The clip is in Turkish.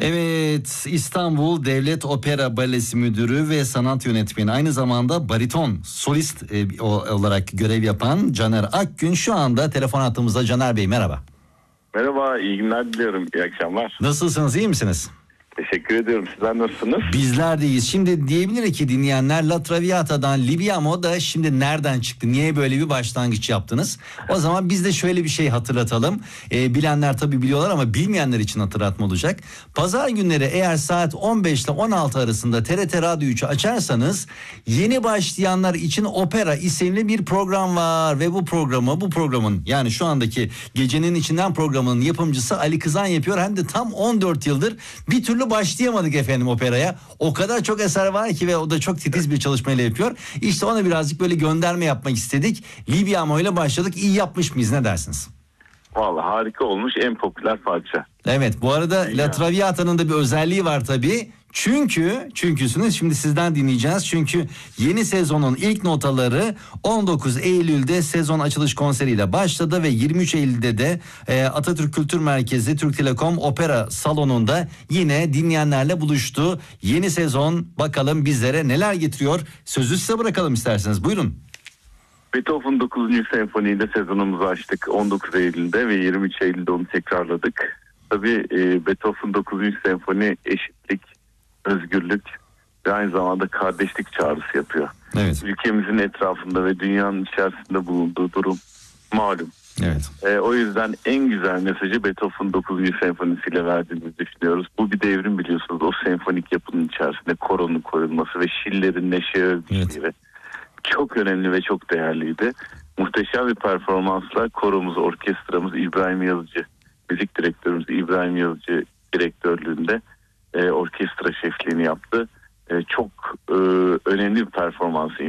Evet, İstanbul Devlet Opera Balesi Müdürü ve sanat yönetmeni, aynı zamanda bariton solist olarak görev yapan Caner Akgün şu anda telefon hattımızda. Caner Bey, merhaba. Merhaba, iyi günler diliyorum, iyi akşamlar. Nasılsınız, iyi misiniz? Teşekkür ediyorum, sizler nasılsınız? Bizler de iyiyiz. Şimdi diyebilir ki dinleyenler, La Traviata'dan Libiamo da şimdi nereden çıktı? Niye böyle bir başlangıç yaptınız? O zaman biz de şöyle bir şey hatırlatalım. Bilenler tabii biliyorlar ama bilmeyenler için hatırlatma olacak. Pazar günleri eğer saat 15 ile 16 arasında TRT Radyo 3'ü açarsanız yeni başlayanlar için Opera isimli bir program var. Ve bu programın yani şu andaki Gecenin İçinden programının yapımcısı Ali Kızan yapıyor. Hem de tam 14 yıldır bir türlü başlayamadık efendim operaya. O kadar çok eser var ki ve o da çok titiz bir çalışmayla yapıyor. İşte ona birazcık böyle gönderme yapmak istedik. Libiamo ile başladık. İyi yapmış mıyız, ne dersiniz? Vallahi harika olmuş, en popüler parça. Evet, bu arada La Traviata'nın da bir özelliği var tabii. Çünküsünü şimdi sizden dinleyeceğiz. Çünkü yeni sezonun ilk notaları 19 Eylül'de sezon açılış konseriyle başladı ve 23 Eylül'de de Atatürk Kültür Merkezi Türk Telekom Opera Salonu'nda yine dinleyenlerle buluştu. Yeni sezon bakalım bizlere neler getiriyor. Sözü size bırakalım isterseniz. Buyurun. Beethoven 9. Senfoni'yle sezonumuzu açtık 19 Eylül'de ve 23 Eylül'de onu tekrarladık. Tabii Beethoven 9. Senfoni eşitlik, özgürlük ve aynı zamanda kardeşlik çağrısı yapıyor. Evet. Ülkemizin etrafında ve dünyanın içerisinde bulunduğu durum malum. Evet. O yüzden en güzel mesajı Beethoven 9. senfonisiyle verdiğimizi düşünüyoruz. Bu bir devrim, biliyorsunuz. O senfonik yapının içerisinde koronun korunması ve Schiller'in neşe övgüleri. Evet. Çok önemli ve çok değerliydi. Muhteşem bir performansla koromuz, orkestramız İbrahim Yazıcı, müzik direktörümüz İbrahim Yazıcı direktörlüğünde orkestra şefliğini yaptı. Çok önemli bir performansı